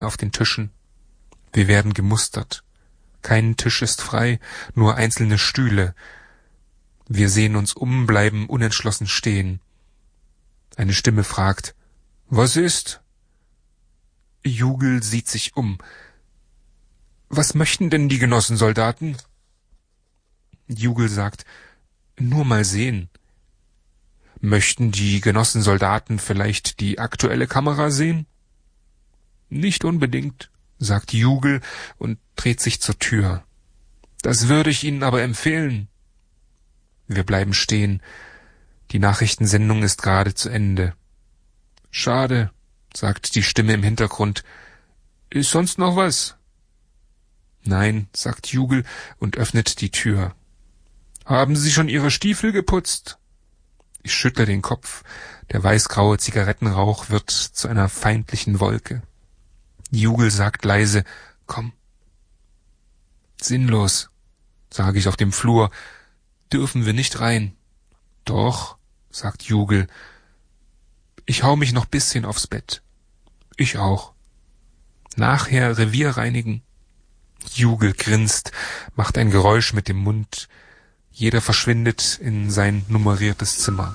auf den Tischen. Wir werden gemustert. Kein Tisch ist frei, nur einzelne Stühle. Wir sehen uns um, bleiben unentschlossen stehen. Eine Stimme fragt: Was ist? Jugel sieht sich um. Was möchten denn die Genossensoldaten? Jugel sagt: Nur mal sehen. Möchten die Genossensoldaten vielleicht die aktuelle Kamera sehen? Nicht unbedingt, sagt Jugel und dreht sich zur Tür. Das würde ich Ihnen aber empfehlen. Wir bleiben stehen. Die Nachrichtensendung ist gerade zu Ende. Schade, sagt die Stimme im Hintergrund. Ist sonst noch was? Nein, sagt Jugel und öffnet die Tür. Haben Sie schon Ihre Stiefel geputzt? Ich schüttle den Kopf. Der weißgraue Zigarettenrauch wird zu einer feindlichen Wolke. Jugel sagt leise: Komm. Sinnlos, sage ich auf dem Flur. Dürfen wir nicht rein? Doch, sagt Jugel. Ich hau mich noch bisschen aufs Bett. Ich auch. Nachher Revier reinigen. Jugel grinst, macht ein Geräusch mit dem Mund. Jeder verschwindet in sein nummeriertes Zimmer.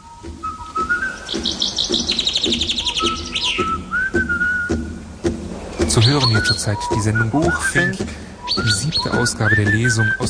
Zu hören hier zurzeit die Sendung Buchfink, die 7. Ausgabe der Lesung aus